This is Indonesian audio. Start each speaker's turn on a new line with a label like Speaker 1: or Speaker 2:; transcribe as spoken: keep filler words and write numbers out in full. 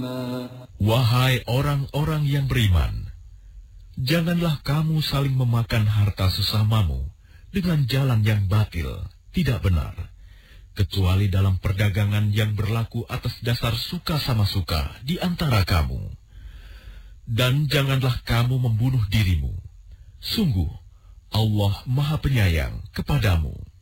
Speaker 1: Wahai orang-orang yang beriman, janganlah kamu saling memakan harta sesamamu dengan jalan yang batil, tidak benar, kecuali dalam perdagangan yang berlaku atas dasar suka sama suka di antara kamu. Dan janganlah kamu membunuh dirimu. Sungguh, Allah Maha Penyayang kepadamu.